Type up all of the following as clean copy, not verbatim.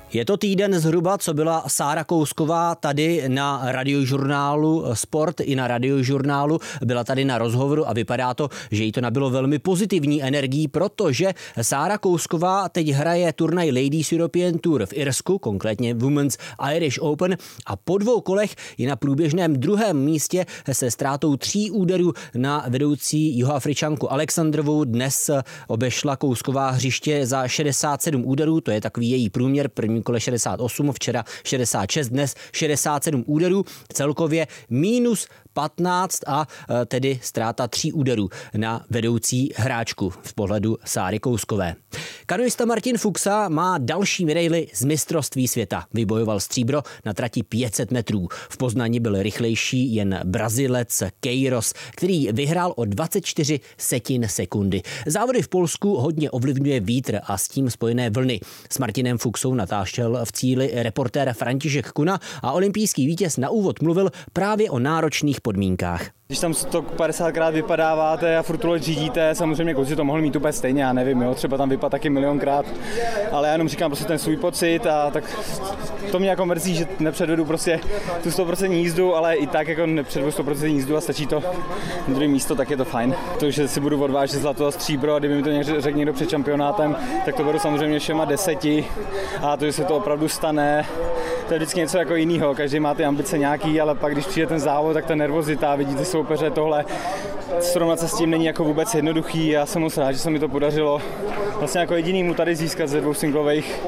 Je to týden zhruba, co byla Sára Kousková tady na Radiožurnálu Sport i na Radiožurnálu. Byla tady na rozhovoru a vypadá to, že jí to nabilo velmi pozitivní energií, protože Sára Kousková teď hraje turnaj Ladies European Tour v Irsku, konkrétně Women's Irish Open, a po 2 kolech je na průběžném 2. místě se ztrátou 3 úderů na vedoucí Jihoafričanku Alexandrovou. Dnes obešla Kousková hřiště za 67 úderů, to je takový její průměr, první kole 68, včera 66, dnes 67 úderů, celkově minus 15 a tedy ztráta 3 úderů na vedoucí hráčku v pohledu Sáry Kouskové. Kanoista Martin Fuxa má další medaili z mistrovství světa. Vybojoval stříbro na trati 500 metrů. V Poznani byl rychlejší jen Brazilec Queiroz, který vyhrál o 24 sekundy. Závody v Polsku hodně ovlivňuje vítr a s tím spojené vlny. S Martinem Fuxou natáčel v cíli reportér František Kuna a olympijský vítěz na úvod mluvil právě o náročných podmínkách. Když tam 150krát vypadáváte a furt tohle řídíte, samozřejmě kluci to mohli mít úplně stejně, já nevím, jo, třeba tam vypadá taky milionkrát, ale já jenom říkám prostě ten svůj pocit a tak to mě jako mrzí, že nepředvedu prostě tu 100% jízdu, ale i tak jako nepředvedu 100% jízdu a stačí to na druhé místo, tak je to fajn. To, že si budu odvážet zlato a stříbro a kdyby mi to řekl někdo před šampionátem, tak to beru samozřejmě všema 10 a to, že se to opravdu stane, to je vždycky něco jako jiného, každý má ty ambice nějaký, ale pak když přijde ten závod, tak ta nervozita, vidíte soupeře, tohle srovnat se s tím není jako vůbec jednoduchý. Já jsem moc rád, že se mi to podařilo vlastně jako jedinýmu tady získat ze 2 singlových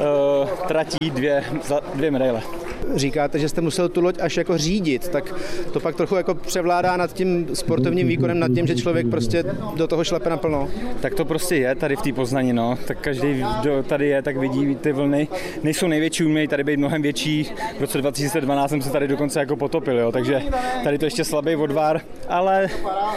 tratí 2 medaile. Říkáte, že jste musel tu loď až jako řídit, tak to pak trochu jako převládá nad tím sportovním výkonem, nad tím, že člověk prostě do toho šlape naplno. Tak to prostě je tady v té Poznani, no. Tak každý, kdo tady je, tak vidí ty vlny. Nejsou největší, umějí tady být mnohem větší. V roce 2012 jsem se tady dokonce jako potopil, jo. Takže tady to ještě slabý odvar, ale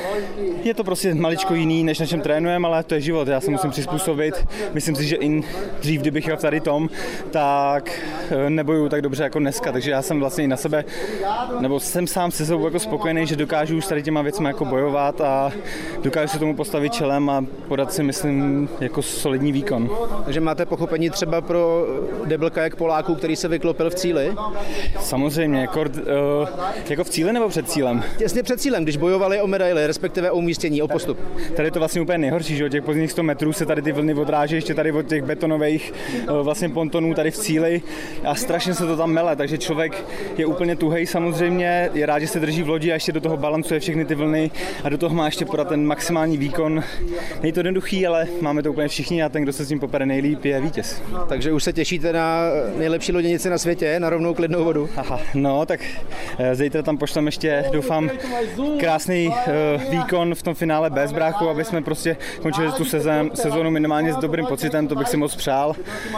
je to prostě maličko jiný, než na čem trénujeme, ale to je život, já se musím přizpůsobit. Myslím si, že i dřív, kdybych jel tady tom, tak nebojuju tak dobře jako dneska, takže já jsem vlastně i na sebe, nebo jsem sám se sebou jako spokojený, že dokážu už tady těma věcmi jako bojovat a dokážu se tomu postavit čelem a podat si, myslím, jako solidní výkon. Takže máte pochopení třeba pro double kajak Poláků, který se vyklopil v cíli? Samozřejmě, jako v cíli nebo před cílem? Těsně před cílem, když bojovali o medaily, respektive o umístění, o postup. Tady je to vlastně úplně nejhorší, že od těch pozdních 100 metrů se tady ty vlny odráží, ještě tady od těch betonových vlastně pontonů tady v cíli a strašně se to tam mele, takže člověk je úplně tuhej samozřejmě, je rád, že se drží v lodi a ještě do toho balancuje všechny ty vlny a do toho má ještě podat ten maximální výkon. Není to jednoduchý, ale máme to úplně všichni a ten, kdo se s tím popere nejlíp, je vítěz. Takže už se těšíte na nejlepší loděnici na světě, na rovnou klidnou vodu? Aha, no tak zítra tam pošlem ještě, doufám, krásný výkon v tom finále bez bráchu, aby jsme prostě končili tu sezónu minimálně s dobrým pocitem, to bych si moc přál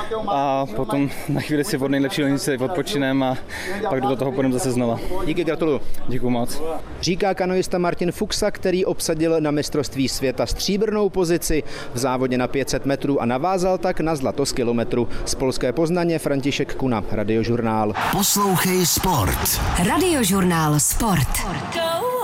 a potom na chvíli si od nejlepší loděnice odpočinem a pak do toho půjdeme zase znova. Díky, gratuluju. Děkuju moc. Říká kanoista Martin Fuxa, který obsadil na mistrovství světa stříbrnou pozici v závodě na 500 metrů a navázal tak na zlato z kilometru. Z polské Poznaně František Kuna, Radiožurnál. Poslouchej Sport. Radiožurnál Sport.